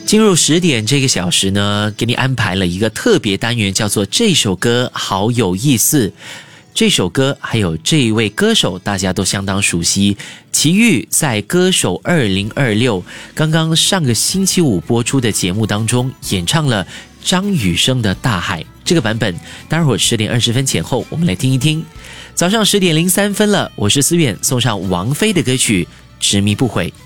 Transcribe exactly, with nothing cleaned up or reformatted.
进入十点这个小时呢，给你安排了一个特别单元，叫做这首歌好有意思。这首歌还有这一位歌手大家都相当熟悉，齐豫在歌手二零二六刚刚上个星期五播出的节目当中演唱了张雨生的大海，这个版本待会儿十点二十分前后我们来听一听。早上十点零三分了，我是思远，送上王菲的歌曲执迷不悔。